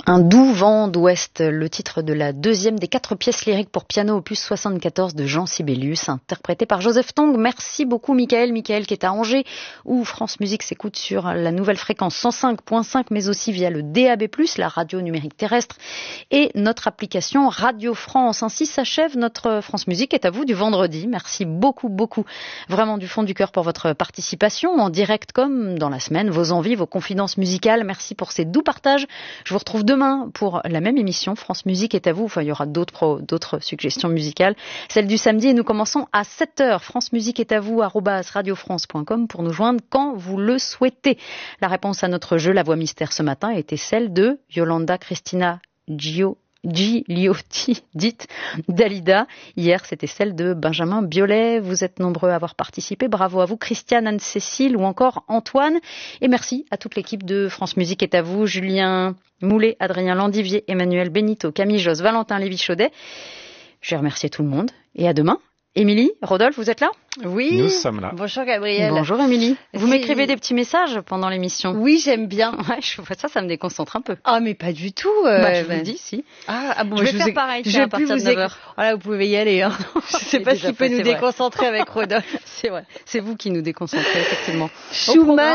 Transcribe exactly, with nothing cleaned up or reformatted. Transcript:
Un doux vent d'ouest, le titre de la deuxième des quatre pièces lyriques pour piano opus soixante-quatorze de Jean Sibelius, interprété par Joseph Tongue. Merci beaucoup Mickaël, Mickaël qui est à Angers, où France Musique s'écoute sur la nouvelle fréquence cent cinq virgule cinq, mais aussi via le D A B plus, la radio numérique terrestre, et notre application Radio France. Ainsi s'achève notre France Musique est à vous du vendredi. Merci beaucoup, beaucoup, vraiment du fond du cœur pour votre participation, en direct comme dans la semaine, vos envies, vos confidences musicales. Merci pour ces doux partages. Je vous retrouve demain pour la même émission, France Musique est à vous. Enfin, il y aura d'autres, pro, d'autres suggestions musicales. Celle du samedi, et nous commençons à sept heures. France Musique est à vous, arobase radiofrance point com pour nous joindre quand vous le souhaitez. La réponse à notre jeu, la voix mystère ce matin, était celle de Yolanda Cristina Gio. Gigliotti, dite Dalida. Hier, c'était celle de Benjamin Biolay. Vous êtes nombreux à avoir participé. Bravo à vous, Christiane, Anne-Cécile ou encore Antoine. Et merci à toute l'équipe de France Musique est à vous. Julien Moulet, Adrien Landivier, Emmanuel Benito, Camille Josse, Valentin Lévy-Chaudet. Je vais remercier tout le monde. Et à demain. Émilie, Rodolphe, vous êtes là ? Oui. Nous sommes là. Bonjour Gabriel. Bonjour Émilie. Vous C'est... m'écrivez des petits messages pendant l'émission ? Oui, j'aime bien. Ouais, je vois ça, ça me déconcentre un peu. Ah, mais pas du tout. Euh, bah, je bah... vous dis, si. Ah, ah bon, je vais je faire ai... pareil, je tiens, vais à partir plus de vous neuf heures. Éc... Voilà, vous pouvez y aller. Hein. Je sais pas ce qui peut nous déconcentrer avec Rodolphe. C'est vrai. C'est vous qui nous déconcentrez, effectivement. Schumann.